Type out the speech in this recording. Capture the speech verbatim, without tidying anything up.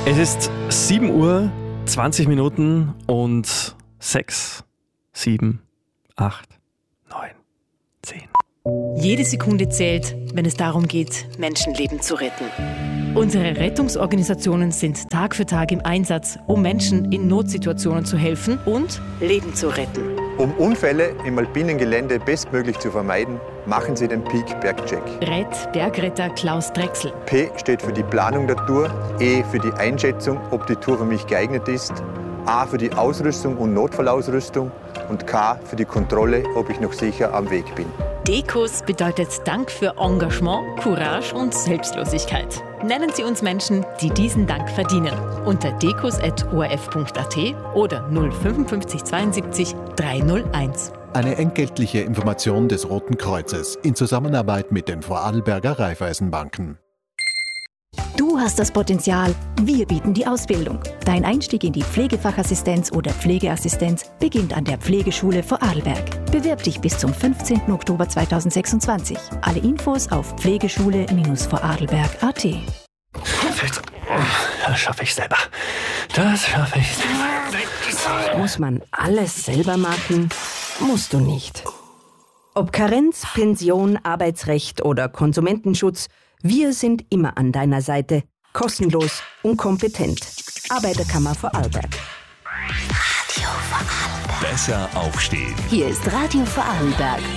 Es ist sieben Uhr, zwanzig Minuten und sechs, sieben, acht, neun, zehn. Jede Sekunde zählt, wenn es darum geht, Menschenleben zu retten. Unsere Rettungsorganisationen sind Tag für Tag im Einsatz, um Menschen in Notsituationen zu helfen und Leben zu retten. Um Unfälle im alpinen Gelände bestmöglich zu vermeiden, machen Sie den Peak Bergcheck. Rett Bergretter Klaus Drechsel. P steht für die Planung der Tour, E für die Einschätzung, ob die Tour für mich geeignet ist, A für die Ausrüstung und Notfallausrüstung und K für die Kontrolle, ob ich noch sicher am Weg bin. Dekos bedeutet Dank für Engagement, Courage und Selbstlosigkeit. Nennen Sie uns Menschen, die diesen Dank verdienen. Unter dekos at o r f punkt a t oder null fünfundfünfzig zweiundsiebzig dreihunderteins. Eine entgeltliche Information des Roten Kreuzes in Zusammenarbeit mit den Vorarlberger Raiffeisenbanken. Du hast das Potenzial, wir bieten die Ausbildung. Dein Einstieg in die Pflegefachassistenz oder Pflegeassistenz beginnt an der Pflegeschule Vorarlberg. Bewerb dich bis zum fünfzehnten Oktober zweitausendsechsundzwanzig. Alle Infos auf pflegeschule Vorarlberg punkt a t. Das schaffe ich selber. Das schaffe ich selber. Muss man alles selber machen? Musst du nicht. Ob Karenz, Pension, Arbeitsrecht oder Konsumentenschutz, wir sind immer an deiner Seite. Kostenlos und kompetent. Arbeiterkammer Vorarlberg. Radio Vorarlberg. Besser aufstehen. Hier ist Radio Vorarlberg.